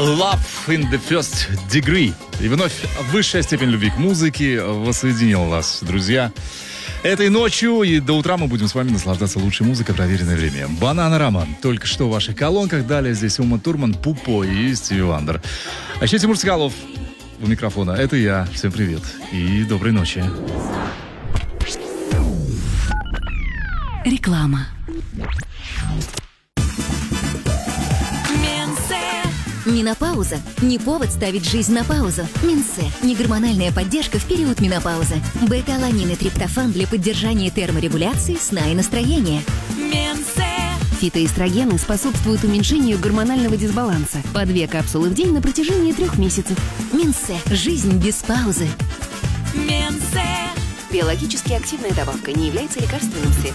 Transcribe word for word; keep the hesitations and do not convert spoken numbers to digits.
Love in the first degree. И вновь высшая степень любви к музыке воссоединила вас, друзья. Этой ночью и до утра мы будем с вами наслаждаться лучшей музыкой, проверенное время. Бананарама. Только что в ваших колонках. Далее здесь Ума Турман, Пупо и Стиви Вандер. А еще Тимур Сигалов у микрофона. Это я. Всем привет и доброй ночи. Реклама. Менопауза. Не повод ставить жизнь на паузу. Минсе. Негормональная поддержка в период менопаузы. Бета-аланин и триптофан для поддержания терморегуляции, сна и настроения. Минсе. Фитоэстрогены способствуют уменьшению гормонального дисбаланса. По две капсулы в день на протяжении трех месяцев. Минсе. Жизнь без паузы. Минсе. Биологически активная добавка не является лекарственным средством.